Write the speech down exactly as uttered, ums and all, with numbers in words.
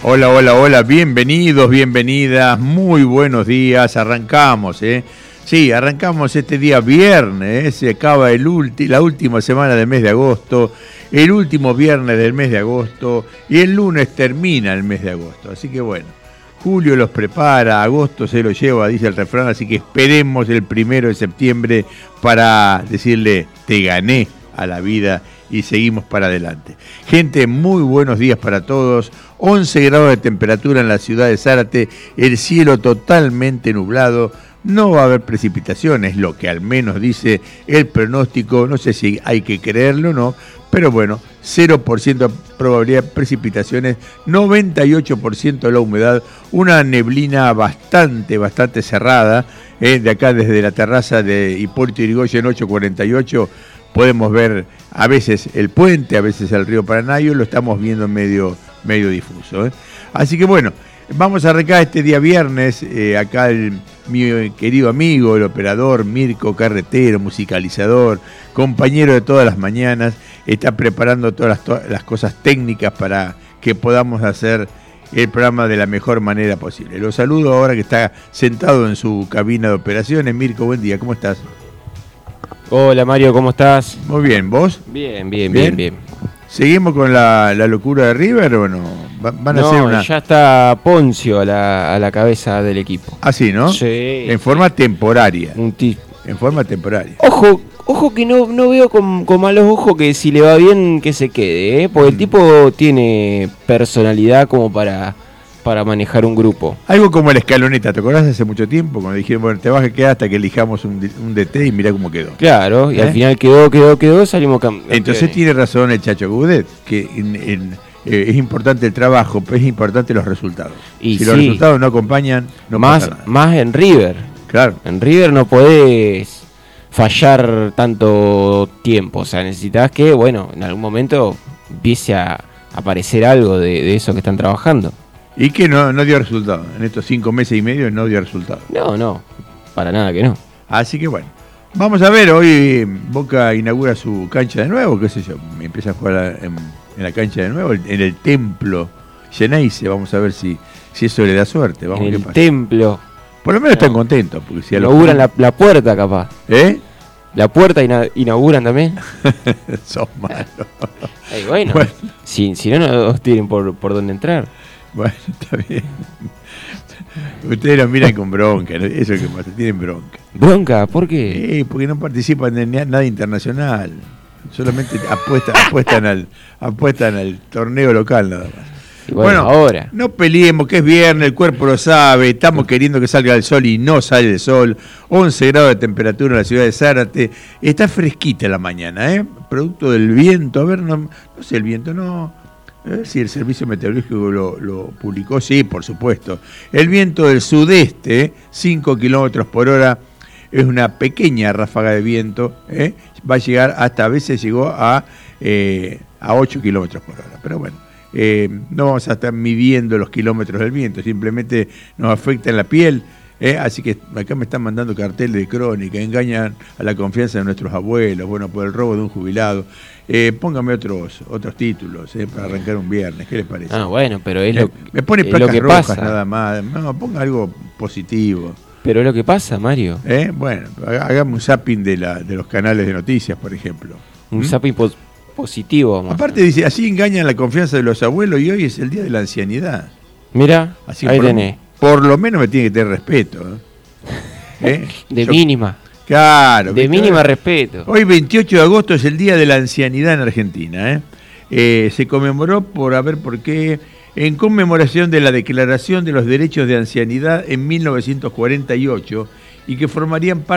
Hola, hola, hola, bienvenidos, bienvenidas, muy buenos días, arrancamos, ¿eh? Sí, arrancamos este día viernes, ¿eh? Se acaba el ulti- la última semana del mes de agosto, el último viernes del mes de agosto, y el lunes termina el mes de agosto, así que bueno, julio los prepara, agosto se lo lleva, dice el refrán, así que esperemos el primero de septiembre para decirle, te gané a la vida y seguimos para adelante. Gente, muy buenos días para todos. once grados de temperatura en la ciudad de Zárate, el cielo totalmente nublado, no va a haber precipitaciones, lo que al menos dice el pronóstico, no sé si hay que creerlo o no, pero bueno, cero por ciento probabilidad de precipitaciones, noventa y ocho por ciento la humedad, una neblina bastante, bastante cerrada, eh, de acá desde la terraza de Hipólito Yrigoyen ocho cuarenta y ocho, podemos ver a veces el puente, a veces el río Paranaio, lo estamos viendo medio, medio difuso, ¿eh? Así que bueno, vamos a arrancar este día viernes, eh, acá el, mi querido amigo, el operador Mirko Carretero, musicalizador, compañero de todas las mañanas, está preparando todas las, todas las cosas técnicas para que podamos hacer el programa de la mejor manera posible. Lo saludo ahora que está sentado en su cabina de operaciones. Mirko, buen día, ¿cómo estás? Hola Mario, ¿cómo estás? Muy bien, ¿vos? Bien, bien, bien, bien. ¿Seguimos con la, la locura de River o no? Va, ¿Van a no, hacer una...? ya está Poncio a la, a la cabeza del equipo. Ah, sí, ¿no? Sí. En forma temporaria. Un ti- En forma temporaria. Ojo, ojo que no, no veo con, con malos ojos que si le va bien que se quede, ¿eh? Porque el tipo tiene personalidad como para, para manejar un grupo. Algo como la escaloneta, ¿te acordás hace mucho tiempo? Cuando dijeron, bueno, te vas a quedar hasta que elijamos un, un D T y mirá cómo quedó. Claro, y ¿Eh? al final quedó, quedó, quedó, salimos campeones. Entonces tiene razón el Chacho Coudet, que en, en, eh, es importante el trabajo, pero es importante los resultados. Y si sí. los resultados no acompañan, no más, pasa nada. más en River. Claro. En River no podés fallar tanto tiempo, o sea, necesitas que, bueno, en algún momento empiece a aparecer algo de, de eso que están trabajando. Y que no, no dio resultado. En estos cinco meses y medio no dio resultado. No, no, para nada que no. Así que bueno, vamos a ver, hoy Boca inaugura su cancha de nuevo, qué sé yo, empieza a jugar en, en la cancha de nuevo, en el Templo Geneise, vamos a ver si, si eso le da suerte. Vamos, En qué el pasa. Templo. Por lo menos están contentos, porque si a los- Inauguran la, la puerta capaz. ¿Eh? La puerta ina- inauguran también. Sos malo. Ay, bueno, Bueno. Si, si no, no tienen por, por dónde entrar. Bueno, está bien. Ustedes lo miran con bronca, ¿no? Eso es lo que pasa, tienen bronca. Bronca, ¿por qué? Eh, porque no participan en nada internacional. Solamente apuestan, apuestan al, apuestan al torneo local nada más. Y bueno, ahora. No peleemos, que es viernes, el cuerpo lo sabe, estamos queriendo que salga el sol y no sale el sol. once grados de temperatura en la ciudad de Zárate. Está fresquita la mañana, ¿eh? Producto del viento. A ver, no, no sé, el viento no... A ver si el servicio meteorológico lo, lo publicó. Sí, por supuesto. El viento del sudeste, cinco kilómetros por hora, es una pequeña ráfaga de viento, ¿eh? Va a llegar hasta, a veces llegó a, eh, a ocho kilómetros por hora. Pero bueno, eh, no vamos a estar midiendo los kilómetros del viento, simplemente nos afecta en la piel. ¿Eh? Así que acá me están mandando carteles de crónica, engañan a la confianza de nuestros abuelos, bueno, por el robo de un jubilado. Eh, póngame otros otros títulos eh, para arrancar un viernes, ¿qué les parece? Ah, bueno, pero es Eh, lo, me pone es placas lo que rojas pasa. nada más, no, ponga algo positivo. Pero es lo que pasa, Mario. ¿Eh? Bueno, hagamos un zapping de, la, de los canales de noticias, por ejemplo. Un ¿Mm? zapping pos- positivo. Vamos. Aparte dice, así engañan la confianza de los abuelos y hoy es el día de la ancianidad. Mira, Así que ahí por, tenés. por lo menos me tiene que tener respeto. ¿eh? ¿Eh? De Yo- mínima. Claro. De ¿viste? mínima respeto. Hoy veintiocho de agosto es el Día de la Ancianidad en Argentina. ¿eh? Eh, se conmemoró por, a ver por qué, en conmemoración de la Declaración de los Derechos de Ancianidad en mil novecientos cuarenta y ocho y que formarían parte